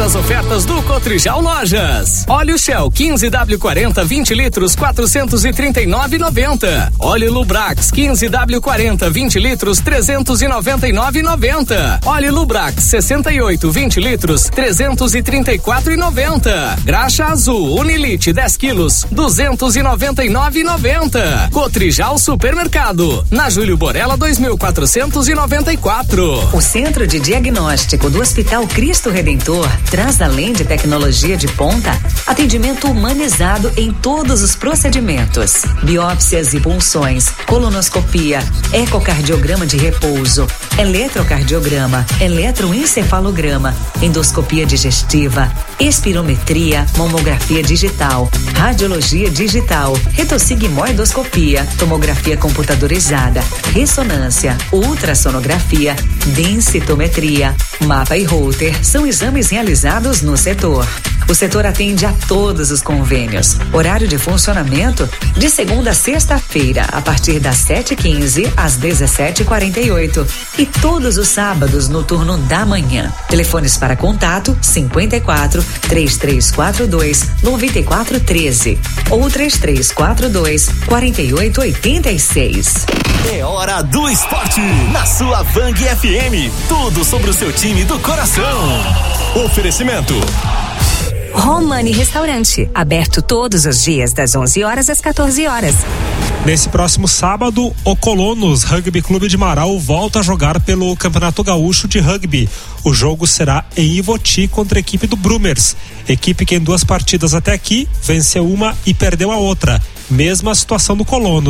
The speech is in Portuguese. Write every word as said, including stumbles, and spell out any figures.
nas ofertas do Cotrijal Lojas. Óleo Shell quinze W quarenta vinte litros quatrocentos e trinta e nove e noventa. Óleo Lubrax quinze W quarenta vinte litros trezentos e noventa e nove e noventa. Óleo Lubrax sessenta e oito vinte litros trezentos e trinta e quatro e noventa. Graxa Azul Unilite dez quilos duzentos e noventa e nove e noventa. Cotrijal Supermercado, na Júlio Borella dois mil quatrocentos e noventa e quatro. O Centro de Diagnóstico do Hospital Cristo Redentor traz, além de tecnologia de ponta, atendimento humanizado em todos os procedimentos: biópsias e punções, colonoscopia, ecocardiograma de repouso, eletrocardiograma, eletroencefalograma, endoscopia digestiva, espirometria, mamografia digital, radiologia digital, retossigmoidoscopia, tomografia computadorizada, ressonância, ultrassonografia, densitometria, mapa e Holter são exames realizados no setor. O setor atende a todos os convênios. Horário de funcionamento de segunda a sexta-feira, a partir das sete e quinze às dezessete e quarenta e oito. E todos os sábados no turno da manhã. Telefones para contato cinquenta e quatro, três três quatro dois, nove quatro um três ou três três quatro dois, quatro oito oito seis. É hora do esporte na sua Vang F M. Tudo sobre o seu time do coração. Oferecimento Romani Restaurante, aberto todos os dias das onze horas às quatorze horas. Nesse próximo sábado, o Colonos Rugby Clube de Marau volta a jogar pelo Campeonato Gaúcho de Rugby. O jogo será em Ivoti contra a equipe do Brumers, equipe que em duas partidas até aqui venceu uma e perdeu a outra. Mesma situação do Colonos.